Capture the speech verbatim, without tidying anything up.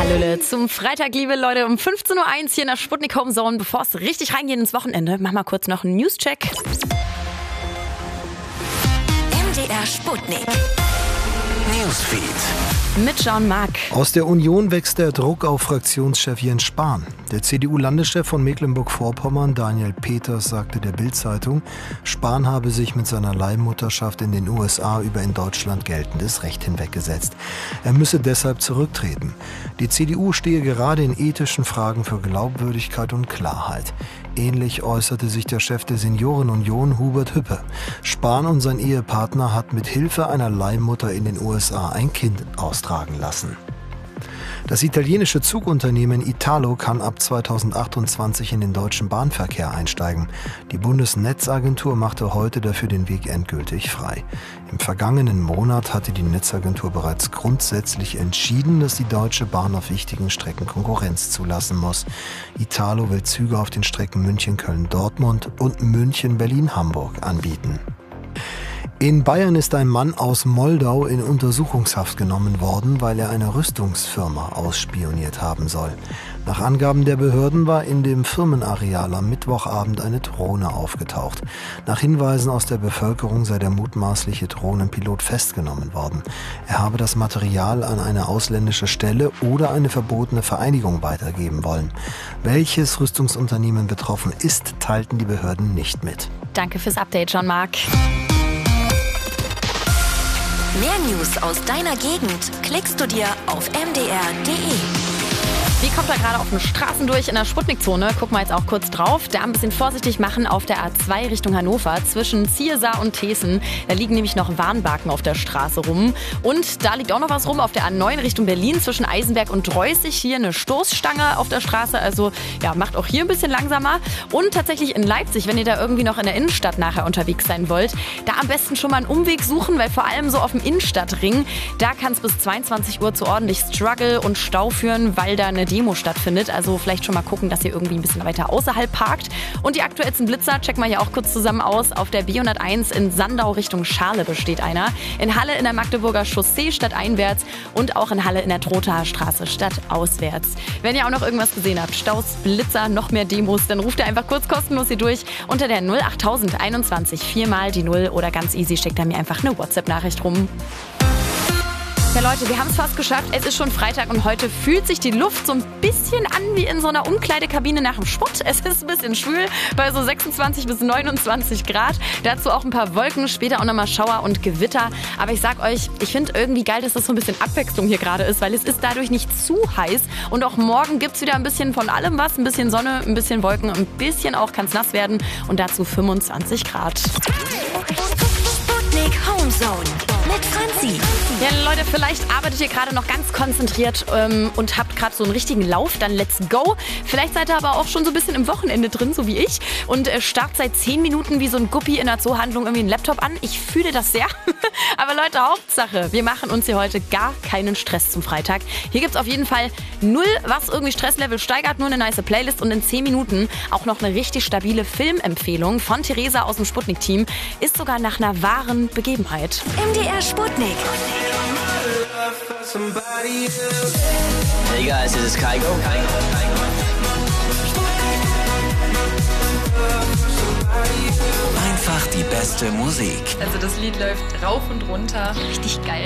Hallöle zum Freitag, liebe Leute, um fünfzehn Uhr eins hier in der Sputnik Home Zone. Bevor es richtig reingeht ins Wochenende, machen wir kurz noch einen News-Check. M D R Sputnik Newsfeed Mit Jean-Marc. Aus der Union wächst der Druck auf Fraktionschef Jens Spahn. Der C D U-Landeschef von Mecklenburg-Vorpommern, Daniel Peters, sagte der Bild-Zeitung, Spahn habe sich mit seiner Leihmutterschaft in den U S A über in Deutschland geltendes Recht hinweggesetzt. Er müsse deshalb zurücktreten. Die C D U stehe gerade in ethischen Fragen für Glaubwürdigkeit und Klarheit. Ähnlich äußerte sich der Chef der Seniorenunion, Hubert Hüppe. Spahn und sein Ehepartner hat mit Hilfe einer Leihmutter in den U S A ein Kind austragen lassen. Das italienische Zugunternehmen Italo kann ab zweitausendachtundzwanzig in den deutschen Bahnverkehr einsteigen. Die Bundesnetzagentur machte heute dafür den Weg endgültig frei. Im vergangenen Monat hatte die Netzagentur bereits grundsätzlich entschieden, dass die Deutsche Bahn auf wichtigen Strecken Konkurrenz zulassen muss. Italo will Züge auf den Strecken München-Köln-Dortmund und München-Berlin-Hamburg anbieten. In Bayern ist ein Mann aus Moldau in Untersuchungshaft genommen worden, weil er eine Rüstungsfirma ausspioniert haben soll. Nach Angaben der Behörden war in dem Firmenareal am Mittwochabend eine Drohne aufgetaucht. Nach Hinweisen aus der Bevölkerung sei der mutmaßliche Drohnenpilot festgenommen worden. Er habe das Material an eine ausländische Stelle oder eine verbotene Vereinigung weitergeben wollen. Welches Rüstungsunternehmen betroffen ist, teilten die Behörden nicht mit. Danke fürs Update, Jean-Marc. Mehr News aus deiner Gegend klickst du dir auf m d r punkt d e. Wie kommt da gerade auf den Straßen durch in der Sputnik-Zone? Gucken wir jetzt auch kurz drauf. Da ein bisschen vorsichtig machen auf der A zwei Richtung Hannover zwischen Ziersar und Thesen. Da liegen nämlich noch Warnbarken auf der Straße rum. Und da liegt auch noch was rum auf der A neun Richtung Berlin zwischen Eisenberg und Dreußig. Hier eine Stoßstange auf der Straße. Also ja, macht auch hier ein bisschen langsamer. Und tatsächlich in Leipzig, wenn ihr da irgendwie noch in der Innenstadt nachher unterwegs sein wollt, da am besten schon mal einen Umweg suchen, weil vor allem so auf dem Innenstadtring, da kann es bis zweiundzwanzig Uhr zu ordentlich Struggle und Stau führen, weil da eine Demo stattfindet. Also vielleicht schon mal gucken, dass ihr irgendwie ein bisschen weiter außerhalb parkt. Und die aktuellsten Blitzer checken wir hier auch kurz zusammen aus. Auf der B hunderteins in Sandau Richtung Scharle besteht einer. In Halle in der Magdeburger Chaussee stadteinwärts und auch in Halle in der Trothaer Straße stadtauswärts. Wenn ihr auch noch irgendwas gesehen habt, Staus, Blitzer, noch mehr Demos, dann ruft ihr einfach kurz kostenlos hier durch unter der null achttausend einundzwanzig viermal die null oder ganz easy schickt ihr mir einfach eine WhatsApp-Nachricht rum. Ja Leute, wir haben es fast geschafft. Es ist schon Freitag und heute fühlt sich die Luft so ein bisschen an wie in so einer Umkleidekabine nach dem Sport. Es ist ein bisschen schwül, bei so sechsundzwanzig bis neunundzwanzig Grad. Dazu auch ein paar Wolken, später auch nochmal Schauer und Gewitter. Aber ich sag euch, ich finde irgendwie geil, dass das so ein bisschen Abwechslung hier gerade ist, weil es ist dadurch nicht zu heiß. Und auch morgen gibt es wieder ein bisschen von allem was. Ein bisschen Sonne, ein bisschen Wolken, ein bisschen auch kann es nass werden. Und dazu fünfundzwanzig Grad. Sputnik Home Zone mit Franzi. Ja, Leute, vielleicht arbeitet ihr gerade noch ganz konzentriert ähm, und habt gerade so einen richtigen Lauf, dann let's go. Vielleicht seid ihr aber auch schon so ein bisschen im Wochenende drin, so wie ich, und äh, starrt seit zehn Minuten wie so ein Guppi in der Zoohandlung irgendwie einen Laptop an. Ich fühle das sehr. Aber Leute, Hauptsache, wir machen uns hier heute gar keinen Stress zum Freitag. Hier gibt's auf jeden Fall null, was irgendwie Stresslevel steigert, nur eine nice Playlist und in zehn Minuten auch noch eine richtig stabile Filmempfehlung von Theresa aus dem Sputnik-Team. Ist sogar nach einer wahren Begebenheit. M D R Sputnik. Hey guys, this is Kygo. Einfach die beste Musik. Also das Lied läuft rauf und runter. Richtig geil.